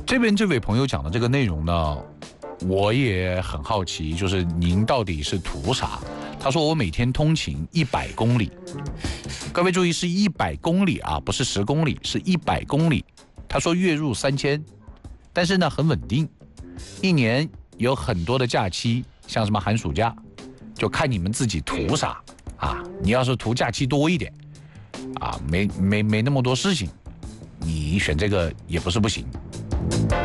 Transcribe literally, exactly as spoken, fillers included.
这边这位朋友讲的这个内容呢，我也很好奇，就是您到底是图啥？他说我每天通勤一百公里，各位注意是一百公里啊，不是十公里，是一百公里。他说月入三千，但是呢很稳定，一年有很多的假期，像什么寒暑假，就看你们自己图啥啊。你要是图假期多一点啊，没没没那么多事情，你选这个也不是不行。